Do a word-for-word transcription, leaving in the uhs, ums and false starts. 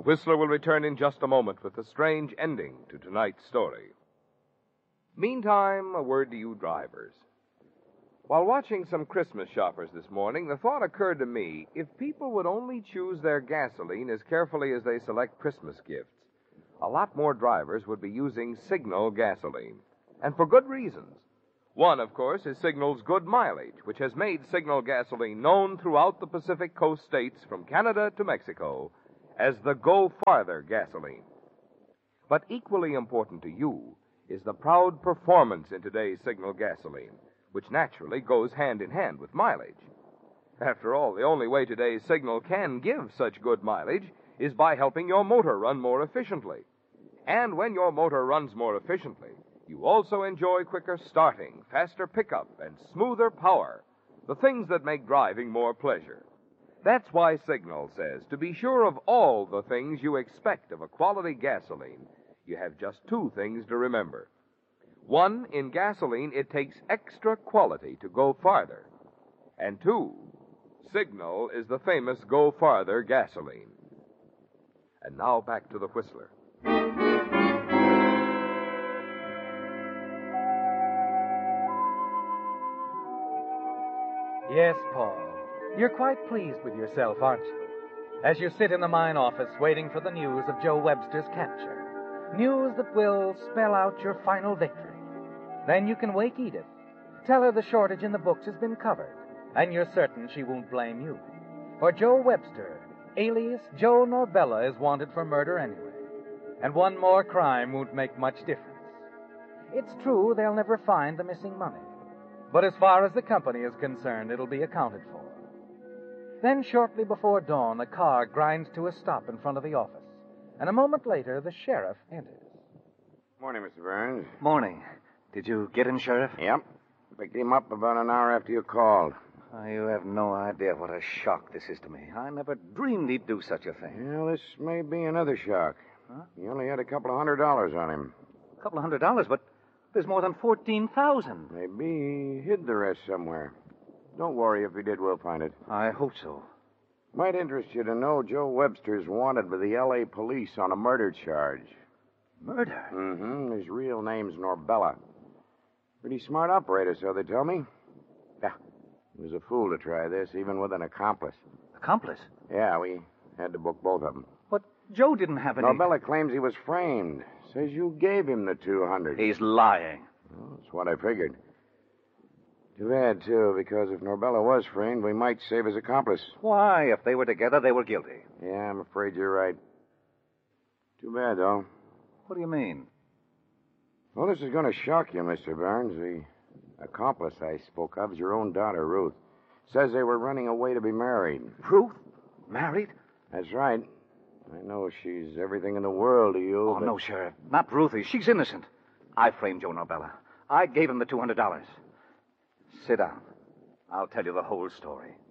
Whistler will return in just a moment with the strange ending to tonight's story. Meantime, a word to you drivers. While watching some Christmas shoppers this morning, the thought occurred to me, if people would only choose their gasoline as carefully as they select Christmas gifts, a lot more drivers would be using Signal gasoline. And for good reasons. One, of course, is Signal's good mileage, which has made Signal gasoline known throughout the Pacific Coast states from Canada to Mexico as the Go Farther gasoline. But equally important to you is the proud performance in today's Signal gasoline, which naturally goes hand in hand with mileage. After all, the only way today's Signal can give such good mileage is by helping your motor run more efficiently. And when your motor runs more efficiently, you also enjoy quicker starting, faster pickup, and smoother power, the things that make driving more pleasure. That's why Signal says, to be sure of all the things you expect of a quality gasoline, you have just two things to remember. One, in gasoline, it takes extra quality to go farther. And two, Signal is the famous Go Farther gasoline. And now back to the Whistler. Yes, Paul. You're quite pleased with yourself, aren't you? As you sit in the mine office waiting for the news of Joe Webster's capture. News that will spell out your final victory. Then you can wake Edith. Tell her the shortage in the books has been covered, and you're certain she won't blame you. For Joe Webster, alias Joe Norbella, is wanted for murder anyway. And one more crime won't make much difference. It's true they'll never find the missing money. But as far as the company is concerned, it'll be accounted for. Then, shortly before dawn, a car grinds to a stop in front of the office. And a moment later, the sheriff enters. Morning, Mister Burns. Morning. Did you get him, Sheriff? Yep. Picked him up about an hour after you called. Oh, you have no idea what a shock this is to me. I never dreamed he'd do such a thing. Well, this may be another shock. Huh? He only had a couple of hundred dollars on him. A couple of hundred dollars, but there's more than fourteen thousand. Maybe he hid the rest somewhere. Don't worry. If he did, we'll find it. I hope so. Might interest you to know Joe Webster's wanted by the L A police on a murder charge. Murder? Mm-hmm. His real name's Norbella. Pretty smart operator, so they tell me. Yeah. He was a fool to try this, even with an accomplice. Accomplice? Yeah, we had to book both of them. But Joe didn't have any... Norbella claims he was framed. Says you gave him the two hundred. He's lying. Well, that's what I figured. Too bad, too, because if Norbella was framed, we might save his accomplice. Why? If they were together, they were guilty. Yeah, I'm afraid you're right. Too bad, though. What do you mean? Well, this is going to shock you, Mister Burns. The accomplice I spoke of is your own daughter, Ruth. Says they were running away to be married. Ruth? Married? That's right. I know she's everything in the world to you, Oh, but... no, Sheriff. Not Ruthie. She's innocent. I framed Joe Norbella. I gave him the two hundred dollars. Sit down. I'll tell you the whole story.